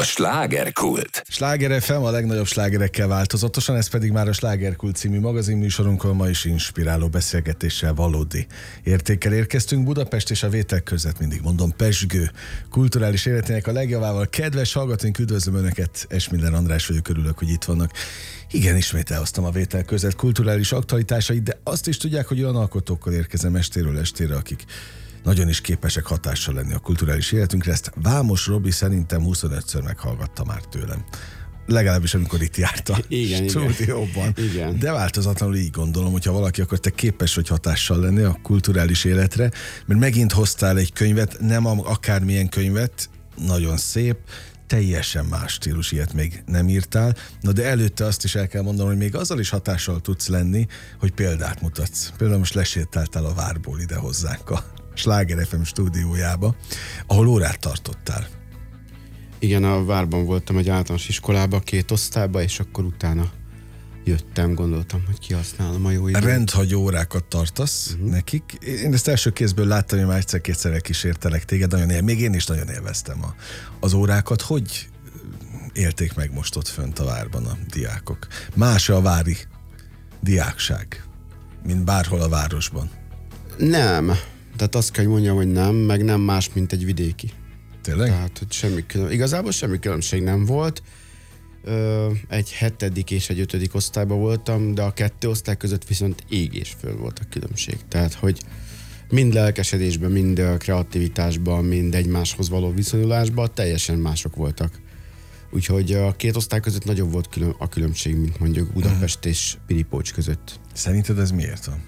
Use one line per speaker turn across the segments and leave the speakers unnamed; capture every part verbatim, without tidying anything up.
slágerkult.
Sláger ef em a legnagyobb slágerekkel változatosan, ez pedig már a Slágerkult című magazinműsorunkon ma is inspiráló beszélgetéssel, valódi értékkel érkeztünk. Budapest és a Vétel között, mindig mondom, pezsgő kulturális életének a legjavával. Kedves hallgatóink, üdvözlöm Önöket, Esmiller András vagyok, örülök, hogy itt vannak. Igen, ismét elhoztam a Vétel között kulturális aktualitásait, de azt is tudják, hogy olyan alkotókkal érkezem estéről estére, akik nagyon is képesek hatással lenni a kulturális életünkre. Ezt Vámos Robi szerintem huszonötször meghallgatta már tőlem. Legalábbis amikor itt járt a
igen,
stúdióban.
Igen.
De változatlanul így gondolom, hogyha valaki, akkor te képes vagy hatással lenni a kulturális életre, mert megint hoztál egy könyvet, nem akármilyen könyvet, nagyon szép, teljesen más stílus, ilyet még nem írtál. Na de előtte azt is el kell mondanom, hogy még azzal is hatással tudsz lenni, hogy példát mutatsz. Például most lesétáltál a Várból ide hozzánk a Sláger ef em stúdiójába, ahol órát tartottál.
Igen, a Várban voltam egy általános iskolába, két osztályba, és akkor utána jöttem, gondoltam, hogy kihasználom a jó időt.
Rendhagyó órákat tartasz uh-huh. nekik. Én ezt első kézből láttam, hogy már egyszer-kétszer kísértelek téged, nagyon él, még én is nagyon élveztem a, az órákat. Hogy élték meg most ott fönt a Várban a diákok? Más a vári diákság, mint bárhol a városban?
Nem. Tehát azt kell, hogy mondjam, hogy nem, meg nem más, mint egy vidéki.
Tényleg?
Tehát, hogy semmi külön, igazából semmi különbség nem volt. Ö, egy hetedik és egy ötödik osztályban voltam, de a kettő osztály között viszont ég és föl volt a különbség. Tehát, hogy mind lelkesedésben, mind a kreativitásban, mind egymáshoz való viszonyulásban teljesen mások voltak. Úgyhogy a két osztály között nagyobb volt külön, a különbség, mint mondjuk Budapest hmm. és Piripócs között.
Szerinted ez miért van?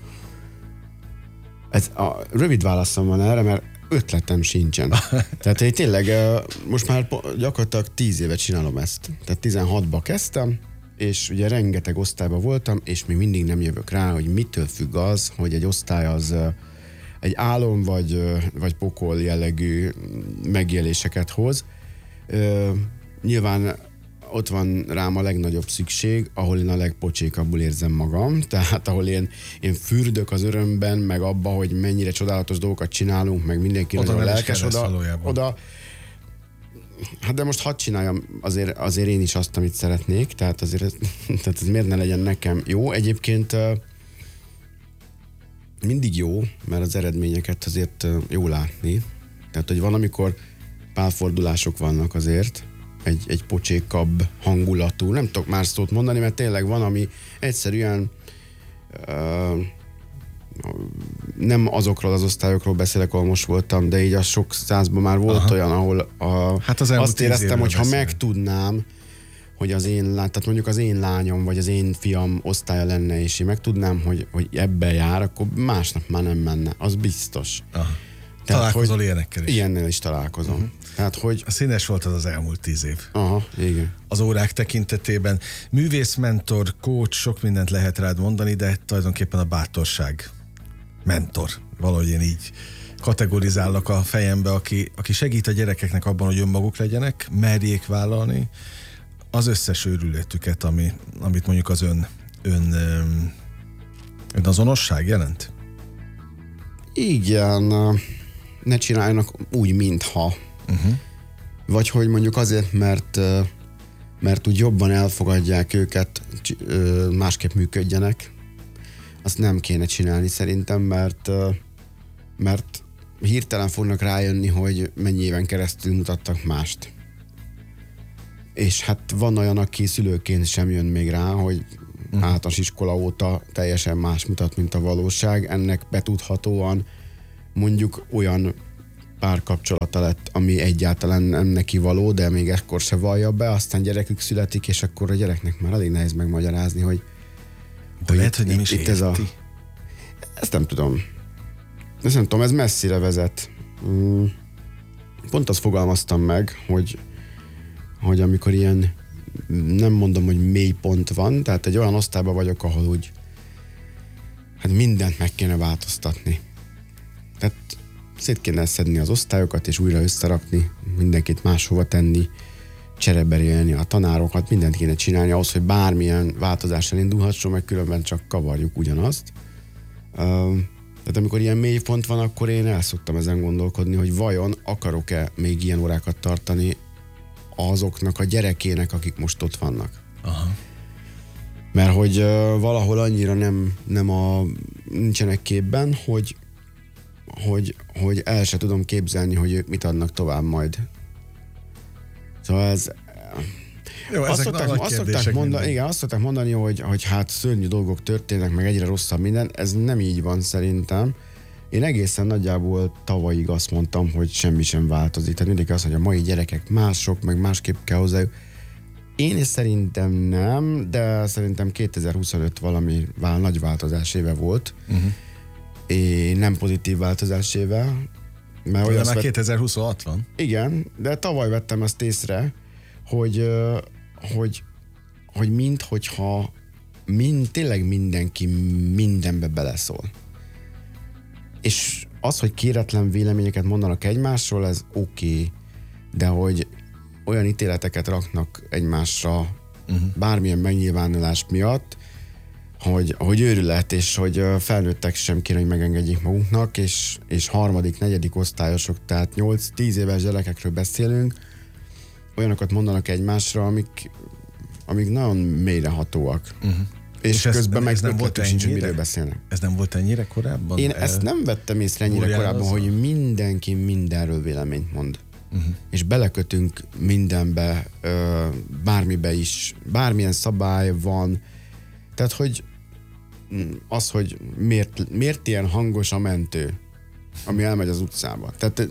Ez a rövid válaszom van erre, mert ötletem sincsen. Tehát én tényleg most már gyakorlatilag tíz évet csinálom ezt. Tehát tizenhatba kezdtem, és ugye rengeteg osztályban voltam, és még mindig nem jövök rá, hogy mitől függ az, hogy egy osztály az egy álom vagy, vagy pokol jellegű megéléseket hoz. Nyilván ott van rám a legnagyobb szükség, ahol én a legpocsékabbul érzem magam, tehát ahol én, én fürdök az örömben, meg abba, hogy mennyire csodálatos dolgokat csinálunk, meg mindenki
oda
nagyon lelkes, oda, oda, hát de most hadd csináljam azért, azért én is azt, amit szeretnék, tehát azért tehát ez miért ne legyen nekem jó. Egyébként mindig jó, mert az eredményeket azért jó látni, tehát hogy van, amikor pálfordulások vannak azért, Egy, egy pocsékabb hangulatú, nem tudok más szót mondani, mert tényleg van, ami egyszerűen uh, nem azokról az osztályokról beszélek, ahol most voltam, de így a sok százban már volt Aha. olyan, ahol a,
hát az
azt éreztem, hogy ha
beszél.
megtudnám, hogy az én, tehát mondjuk az én lányom, vagy az én fiam osztálya lenne, és én megtudnám, hogy, hogy ebben jár, akkor másnap már nem menne, az biztos.
Aha. Tehát, találkozol
hogy
ilyenekkel is?
Ilyennel is találkozom. Uh-huh. Tehát, hogy...
A színes volt az az elmúlt tíz év.
Aha, igen.
Az órák tekintetében. Művészmentor, coach, sok mindent lehet rád mondani, de tulajdonképpen a bátorság mentor. Valahogy én így kategorizálok a fejembe, aki, aki segít a gyerekeknek abban, hogy önmaguk legyenek, merjék vállalni az összes őrületüket, ami, amit mondjuk az ön, ön, ön azonosság jelent.
Igen, ne csináljanak úgy, mintha. Uh-huh. Vagy hogy mondjuk azért, mert, mert úgy jobban elfogadják őket, másképp működjenek. Azt nem kéne csinálni szerintem, mert, mert hirtelen fognak rájönni, hogy mennyi éven keresztül mutattak mást. És hát van olyan, aki szülőként sem jön még rá, hogy uh-huh. általános iskola óta teljesen más mutat, mint a valóság. Ennek betudhatóan mondjuk olyan párkapcsolata lett, ami egyáltalán nem neki való, de még ekkor se vallja be, aztán gyerekük születik, és akkor a gyereknek már elég nehéz megmagyarázni, hogy
de hogy lehet, hogy nem is
itt
érti.
Ez a... Ezt nem tudom. Ezt nem tudom, ez messzire vezet. Pont azt fogalmaztam meg, hogy, hogy amikor ilyen, nem mondom, hogy mély pont van, tehát egy olyan osztályban vagyok, ahol úgy hát mindent meg kéne változtatni. Tehát szét kéne szedni az osztályokat, és újra összerakni, mindenkit máshova tenni, csereberélni a tanárokat, mindent kéne csinálni ahhoz, hogy bármilyen változás elindulhasson, meg különben csak kavarjuk ugyanazt. Tehát amikor ilyen mély pont van, akkor én el szoktam ezen gondolkodni, hogy vajon akarok-e még ilyen órákat tartani azoknak a gyerekének, akik most ott vannak.
Aha.
Mert hogy uh, valahol annyira nem, nem a, nincsenek képben, hogy, hogy, hogy el se tudom képzelni, hogy ők mit adnak tovább majd. Szóval ez...
Jó,
azt szokták, azt szokták mondani, igen, azt szokták mondani, hogy, hogy hát szörnyű dolgok történnek, meg egyre rosszabb minden. Ez nem így van szerintem. Én egészen nagyjából tavalyig azt mondtam, hogy semmi sem változik. Tehát mindig azt, hogy a mai gyerekek mások, meg másképp kell hozzájuk. Én is szerintem nem, de szerintem kétezer-huszonöt valami vál, nagy változás éve volt. Uh-huh. É, nem pozitív változás éve.
Mert de már vett... kétezer-huszonhat van.
Igen, de tavaly vettem ezt észre, hogy, hogy, hogy mind, hogyha mind, tényleg mindenki mindenbe beleszól. És az, hogy kéretlen véleményeket mondanak egymásról, ez oké, okay, de hogy olyan ítéleteket raknak egymásra uh-huh. bármilyen megnyilvánulás miatt, hogy, hogy őrület, és hogy felnőttek sem kéne, hogy megengedjék magunknak, és, és harmadik, negyedik osztályosok, tehát nyolc-tíz éves gyerekekről beszélünk, olyanokat mondanak egymásra, amik, amik nagyon mélyrehatóak. Uh-huh. És, és közben meg nem volt sincs, hogy miről beszélnek.
Ez nem volt ennyire korábban?
Én el... ezt nem vettem észre ennyire korábban, az hogy mindenki mindenről véleményt mond. Uh-huh. És belekötünk mindenbe, ö, bármibe is, bármilyen szabály van. Tehát, hogy az, hogy miért, miért ilyen hangos a mentő, ami elmegy az utcába. Tehát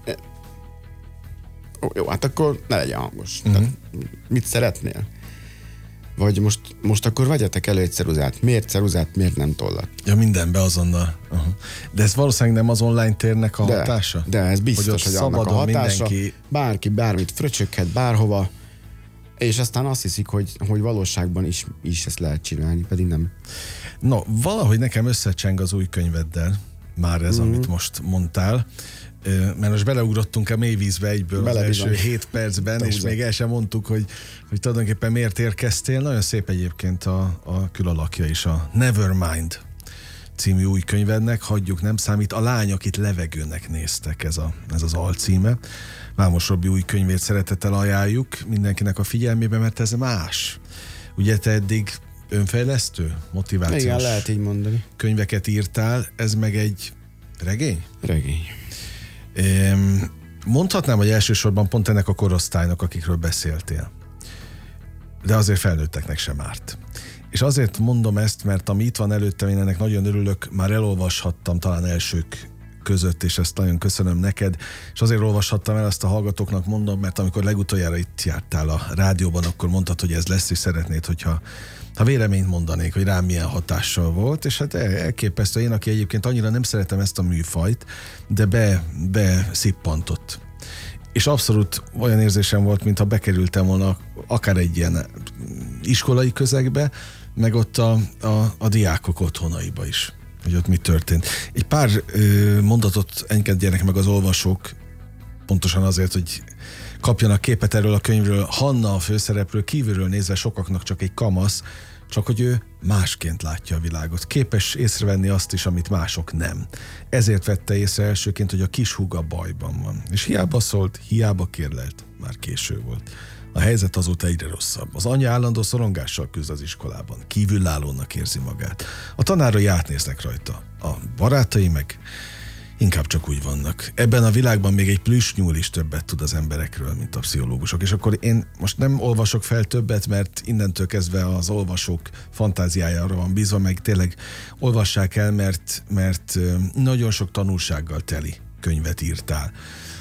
jó, hát akkor ne legyen hangos. Uh-huh. Tehát, mit szeretnél? Vagy most, most akkor vegyetek elő egy ceruzát. Miért ceruzát, miért nem tollat?
Ja, mindenbe azonnal. Uh-huh. De ez valószínűleg nem az online térnek a
de,
hatása?
De ez biztos, hogy, hogy annak a hatása.
Mindenki...
Bárki bármit fröcsöghet bárhova, és aztán azt hiszik, hogy, hogy valóságban is, is ezt lehet csinálni, pedig nem.
No, valahogy nekem összecseng az új könyveddel, már ez, mm-hmm. amit most mondtál, mert most beleugrottunk a mélyvízbe egyből Bele az első bizony. hét percben, Te és húzat. Még el sem mondtuk, hogy, hogy tulajdonképpen miért érkeztél. Nagyon szép egyébként a, a külalakja is, a Nevermind című új könyvednek, hagyjuk, nem számít. A lány, akit levegőnek néztek, ez, a, ez az alcíme. Vámos Robi új könyvét szeretettel ajánljuk mindenkinek a figyelmébe, mert ez más. Ugye te eddig önfejlesztő, motivációs
Igen, lehet így mondani.
könyveket írtál, ez meg egy regény?
Regény.
Mondhatnám, hogy elsősorban pont ennek a korosztálynak, akikről beszéltél. De azért felnőtteknek sem árt. És azért mondom ezt, mert ami itt van előttem, én ennek nagyon örülök, már elolvashattam talán elsők között, és ezt nagyon köszönöm neked, és azért olvashattam el, ezt a hallgatóknak mondom, mert amikor legutoljára itt jártál a rádióban, akkor mondtad, hogy ez lesz, és szeretnéd, hogyha ha véleményt mondanék, hogy rám milyen hatással volt, és hát elképesztő, én, aki egyébként annyira nem szeretem ezt a műfajt, de be, be szippantott. És abszolút olyan érzésem volt, mintha bekerültem volna akár egy ilyen iskolai közegbe, meg ott a, a, a diákok otthonaiba is, hogy ott mi történt. Egy pár ö, mondatot engedjenek meg az olvasók, pontosan azért, hogy kapjanak képet erről a könyvről. Hanna, a főszereplő, kívülről nézve sokaknak csak egy kamasz, csak hogy ő másként látja a világot. Képes észrevenni azt is, amit mások nem. Ezért vette észre elsőként, hogy a kis húga bajban van. És hiába szólt, hiába kérlelt, már késő volt. A helyzet azóta egyre rosszabb. Az anyja állandó szorongással küzd az iskolában. Kívülállónak érzi magát. A tanárai átnéznek rajta. A barátai meg inkább csak úgy vannak. Ebben a világban még egy plüssnyúl is többet tud az emberekről, mint a pszichológusok. És akkor én most nem olvasok fel többet, mert innentől kezdve az olvasók fantáziájára van bízva, meg tényleg olvassák el, mert, mert nagyon sok tanulsággal teli könyvet írtál.